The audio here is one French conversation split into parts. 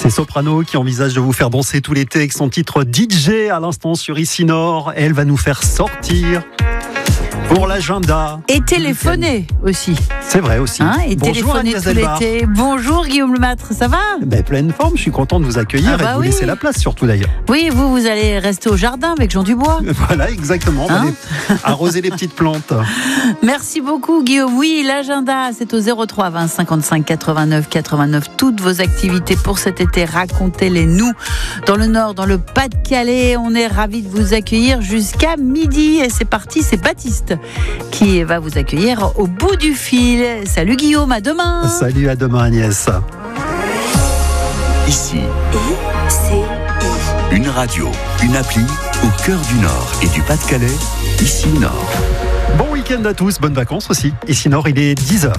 C'est Soprano qui envisage de vous faire danser tout l'été avec son titre DJ à l'instant sur Ici Nord. Elle va nous faire sortir pour l'agenda. Et téléphoner aussi. C'est vrai aussi. Et Bonjour téléphoner Agnès tout Delbar. l'été. Bonjour Guillaume Lemâtre, ça va ? Pleine forme, je suis content de vous accueillir et de vous laisser la place surtout d'ailleurs. Oui, vous allez rester au jardin avec Jean Dubois. Voilà, exactement. On va arroser les petites plantes. Merci beaucoup Guillaume. Oui, l'agenda, c'est au 03 20 55 89 89. Toutes vos activités pour cet été, racontez-les nous. Dans le Nord, dans le Pas-de-Calais, on est ravis de vous accueillir jusqu'à midi. Et c'est parti, c'est Baptiste qui va vous accueillir au bout du fil. Salut Guillaume, à demain. Salut, à demain Agnès. Ici, une radio, une appli au cœur du Nord et du Pas-de-Calais. Ici Nord. Bon week-end à tous, bonnes vacances aussi. Ici Nord, il est 10h.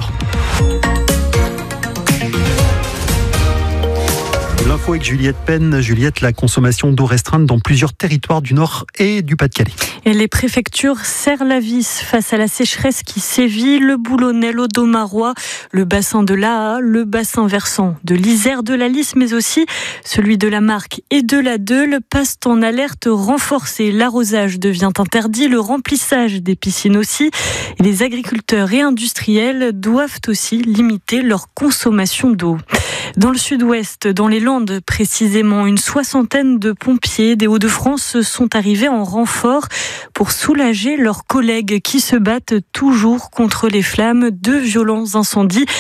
L'info avec Juliette Penn. Juliette, la consommation d'eau restreinte dans plusieurs territoires du Nord et du Pas-de-Calais. Et les préfectures serrent la vis face à la sécheresse qui sévit. Le Boulonnais, l'Audomarois, le bassin de l'Aa, le bassin versant de l'Isère, de la Lys, mais aussi celui de la Marque et de la Deule passent en alerte renforcée. L'arrosage devient interdit, le remplissage des piscines aussi. Et les agriculteurs et industriels doivent aussi limiter leur consommation d'eau. Dans le sud-ouest, dans les Landes précisément, une soixantaine de pompiers des Hauts-de-France sont arrivés en renfort pour soulager leurs collègues qui se battent toujours contre les flammes de violents incendies